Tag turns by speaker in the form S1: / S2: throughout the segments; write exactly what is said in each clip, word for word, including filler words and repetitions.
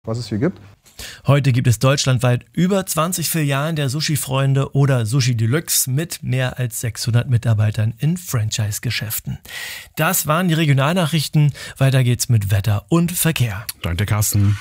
S1: was es hier gibt.
S2: Heute gibt es deutschlandweit über zwanzig Filialen der Sushi-Freunde oder Sushi Deluxe mit mehr als sechshundert Mitarbeitern in Franchise-Geschäften. Das waren die Regionalnachrichten. Weiter geht's mit Wetter und Verkehr.
S3: Danke, Carsten.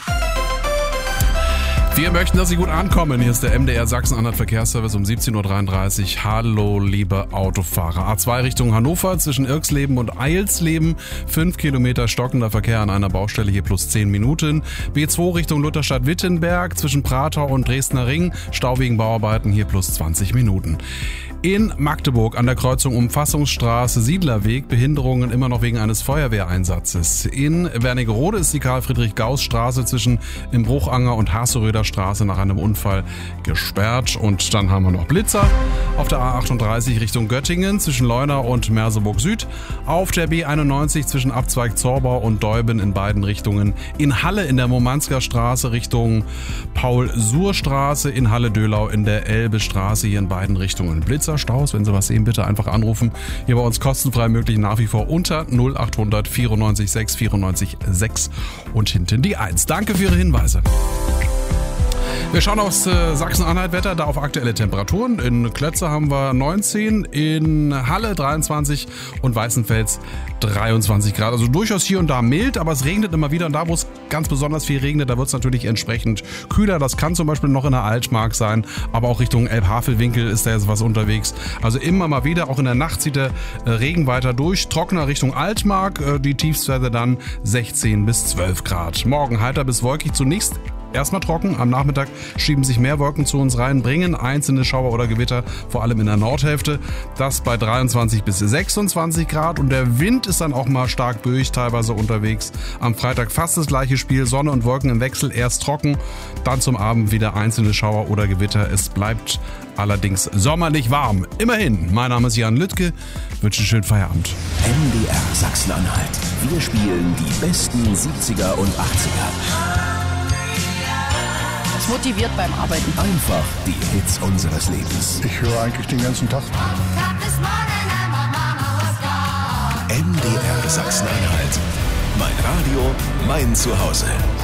S3: Wir möchten, dass Sie gut ankommen. Hier ist der M D R Sachsen-Anhalt Verkehrsservice um siebzehn Uhr dreiunddreißig. Hallo, liebe Autofahrer. A zwei Richtung Hannover zwischen Irksleben und Eilsleben. Fünf Kilometer stockender Verkehr an einer Baustelle, hier plus zehn Minuten. B zwei Richtung Lutherstadt-Wittenberg zwischen Prater und Dresdner Ring. Stau wegen Bauarbeiten, hier plus zwanzig Minuten. In Magdeburg an der Kreuzung Umfassungsstraße Siedlerweg Behinderungen immer noch wegen eines Feuerwehreinsatzes. In Wernigerode ist die Karl-Friedrich-Gauss-Straße zwischen im Bruchanger und Haseröder Straße nach einem Unfall gesperrt. Und dann haben wir noch Blitzer auf der A achtunddreißig Richtung Göttingen zwischen Leuna und Merseburg Süd. Auf der B einundneunzig zwischen Abzweig Zorbau und Deuben in beiden Richtungen. In Halle in der Momansker Straße Richtung Paul-Suhr-Straße. In Halle-Dölau in der Elbe-Straße hier in beiden Richtungen. Blitzer Staus, wenn Sie was sehen, bitte einfach anrufen. Hier bei uns kostenfrei möglich nach wie vor unter null achthundert vierundneunzig sechs vierundneunzig sechs und hinten die eins. Danke für Ihre Hinweise. Wir schauen aufs äh, Sachsen-Anhalt-Wetter, da auf aktuelle Temperaturen. In Klötze haben wir neunzehn, in Halle dreiundzwanzig und Weißenfels dreiundzwanzig Grad. Also durchaus hier und da mild, aber es regnet immer wieder. Und da, wo es ganz besonders viel regnet, da wird es natürlich entsprechend kühler. Das kann zum Beispiel noch in der Altmark sein, aber auch Richtung Elbhavelwinkel ist da jetzt was unterwegs. Also immer mal wieder, auch in der Nacht zieht der äh, Regen weiter durch. Trockener Richtung Altmark, äh, die Tiefstwerte dann sechzehn bis zwölf Grad. Morgen heiter bis wolkig zunächst. Erstmal trocken, am Nachmittag schieben sich mehr Wolken zu uns rein, bringen einzelne Schauer oder Gewitter, vor allem in der Nordhälfte. Das bei dreiundzwanzig bis sechsundzwanzig Grad und der Wind ist dann auch mal stark böig, teilweise unterwegs. Am Freitag fast das gleiche Spiel, Sonne und Wolken im Wechsel, erst trocken, dann zum Abend wieder einzelne Schauer oder Gewitter. Es bleibt allerdings sommerlich warm. Immerhin, mein Name ist Jan Lüttke, wünsche einen schönen Feierabend.
S4: M D R Sachsen-Anhalt. Wir spielen die besten siebziger und achtziger.
S5: Das motiviert beim Arbeiten.
S4: Einfach die Hits unseres Lebens.
S1: Ich höre eigentlich den ganzen Tag.
S4: M D R Sachsen-Anhalt. Mein Radio, mein Zuhause.